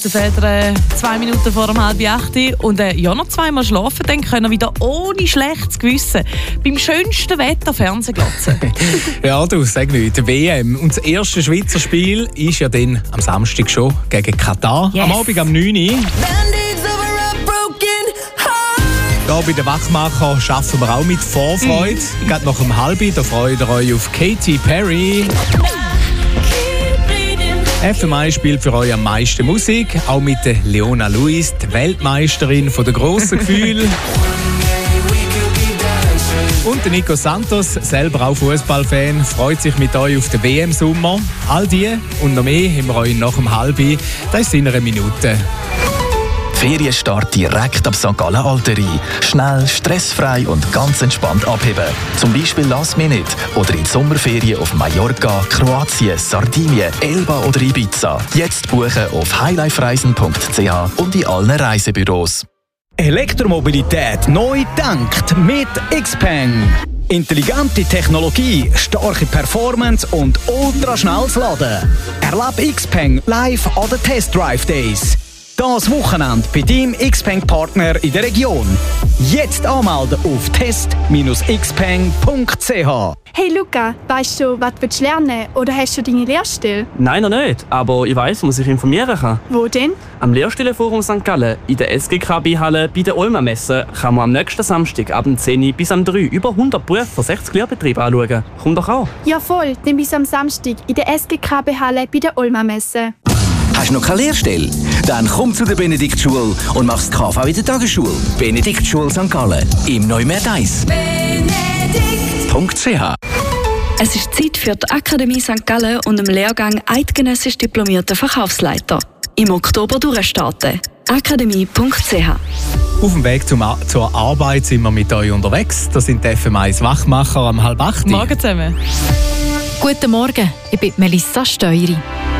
Väter 2 Minuten vor 7:30 und noch 2-mal schlafen, dann können wir wieder ohne schlechtes Gewissen beim schönsten Wetter Fernsehen glotzen. Ja, du, sag nicht, die WM. Und das erste Schweizer Spiel ist ja dann am Samstag schon gegen Katar. Yes. Am Abend um 9 Uhr. Hier bei den Wachmacher arbeiten wir auch mit Vorfreude. Gerade nach dem Halbi, da freut ihr euch auf Katy Perry. FMI spielt für euch am meisten Musik, auch mit der Leona Lewis, die Weltmeisterin von der grossen Gefühle. Und der Nico Santos, selber auch Fußballfan, freut sich mit euch auf den WM-Sommer. All die und noch mehr haben wir euch nach dem Halbi. Das ist in einer Minute. Ferienstart direkt ab St. Gallen Alterie. Schnell, stressfrei und ganz entspannt abheben. Zum Beispiel Last Minute oder in die Sommerferien auf Mallorca, Kroatien, Sardinien, Elba oder Ibiza. Jetzt buchen auf highlifereisen.ch und in allen Reisebüros. Elektromobilität neu gedacht mit Xpeng. Intelligente Technologie, starke Performance und ultraschnelles Laden. Erlebe Xpeng live an den Test Drive Days. Das Wochenende bei deinem Xpeng-Partner in der Region. Jetzt anmelden auf test-xpeng.ch. Hey Luca, weißt du, was du lernen oder hast du deine Lehrstelle? Nein, noch nicht. Aber ich weiss, wo man sich informieren kann. Wo denn? Am Lehrstellenforum St. Gallen, in der SGKB-Halle bei der Olma-Messe, kann man am nächsten Samstag ab 10 Uhr bis 3 über 100 Berufe von 60 Lehrbetrieben anschauen. Komm doch auch. Ja voll, dann bis am Samstag in der SGKB-Halle bei der Olma-Messe. Hast du noch keine Lehrstelle? Dann komm zu der Benediktschule und mach das KV in der Tagesschule. Benediktschule St. Gallen, im Neumärt 1. Benedikt.ch. Es ist Zeit für die Akademie St. Gallen und den Lehrgang Eidgenössisch diplomierter Verkaufsleiter. Im Oktober durchstarten. akademie.ch. Auf dem Weg zur Arbeit sind wir mit euch unterwegs. Das sind die FM1 Wachmacher am 7:30. Morgen zusammen. Guten Morgen, ich bin Melissa Steueri.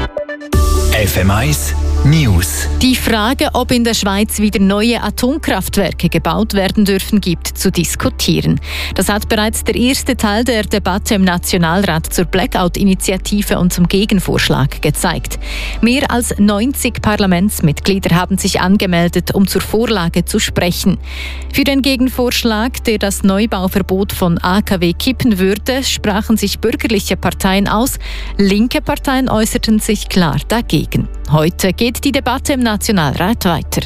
FM1 News. Die Frage, ob in der Schweiz wieder neue Atomkraftwerke gebaut werden dürfen, gibt zu diskutieren. Das hat bereits der erste Teil der Debatte im Nationalrat zur Blackout-Initiative und zum Gegenvorschlag gezeigt. Mehr als 90 Parlamentsmitglieder haben sich angemeldet, um zur Vorlage zu sprechen. Für den Gegenvorschlag, der das Neubauverbot von AKW kippen würde, sprachen sich bürgerliche Parteien aus. Linke Parteien äußerten sich klar dagegen. Heute geht die Debatte im Nationalrat weiter.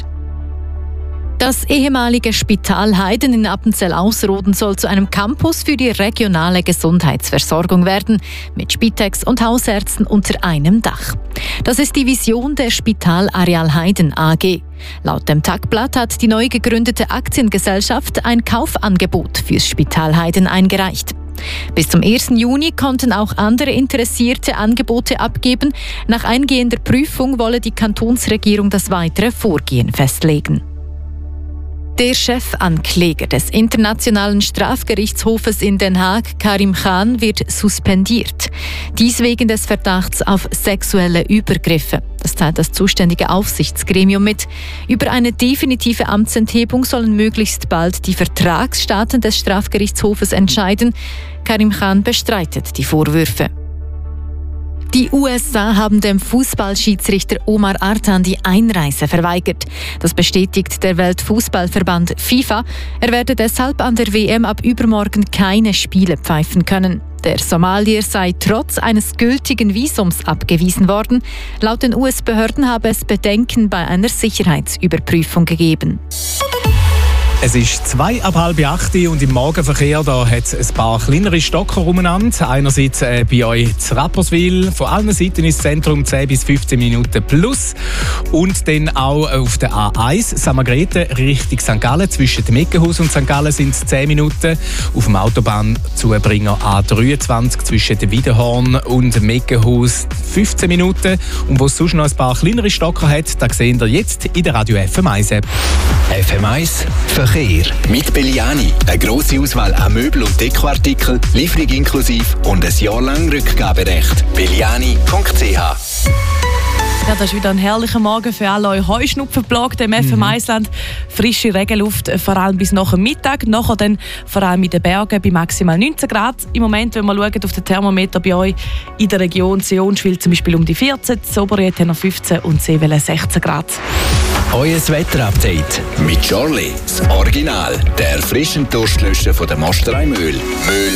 Das ehemalige Spital Heiden in Appenzell-Ausserrhoden soll zu einem Campus für die regionale Gesundheitsversorgung werden, mit Spitex und Hausärzten unter einem Dach. Das ist die Vision der Spital Areal Heiden AG. Laut dem Tagblatt hat die neu gegründete Aktiengesellschaft ein Kaufangebot fürs Spital Heiden eingereicht. Bis zum 1. Juni konnten auch andere Interessierte Angebote abgeben. Nach eingehender Prüfung wolle die Kantonsregierung das weitere Vorgehen festlegen. Der Chefankläger des Internationalen Strafgerichtshofes in Den Haag, Karim Khan, wird suspendiert. Dies wegen des Verdachts auf sexuelle Übergriffe. Das teilt das zuständige Aufsichtsgremium mit. Über eine definitive Amtsenthebung sollen möglichst bald die Vertragsstaaten des Strafgerichtshofes entscheiden. Karim Khan bestreitet die Vorwürfe. Die USA haben dem Fußballschiedsrichter Omar Artan die Einreise verweigert. Das bestätigt der Weltfußballverband FIFA. Er werde deshalb an der WM ab übermorgen keine Spiele pfeifen können. Der Somalier sei trotz eines gültigen Visums abgewiesen worden. Laut den US-Behörden habe es Bedenken bei einer Sicherheitsüberprüfung gegeben. Es ist 7:30 und im Morgenverkehr da hat es ein paar kleinere Stocker umeinander. Einerseits bei euch zu Rapperswil, von allen Seiten ins Zentrum 10 bis 15 Minuten plus. Und dann auch auf der A1 St. Margrethe Richtung St. Gallen. Zwischen dem Meckenhaus und St. Gallen sind es 10 Minuten. Auf dem Autobahnzubringer A23 zwischen dem Wiederhorn und dem Meckenhaus 15 Minuten. Und wo es sonst noch ein paar kleinere Stocker hat, da seht ihr jetzt in der Radio FM1 App. FM1 Verkehr. Mit Belliani. Eine grosse Auswahl an Möbel- und Dekoartikeln, Lieferung inklusive und ein Jahr lang Rückgaberecht. Belliani.ch. Ja, das ist wieder ein herrlicher Morgen für alle euch Heuschnupfenplagten im FM Island. Frische Regenluft, vor allem bis nach dem Mittag. Nachher dann vor allem in den Bergen bei maximal 19 Grad. Im Moment, wenn wir schauen auf den Thermometer bei euch in der Region Sionschwil zum Beispiel um die 14, Oberried haben noch 15 und Seewelle 16 Grad. Euer Wetterupdate mit Charlie, das Original, der frischen Durstlöscher von der Mosterei Mühl.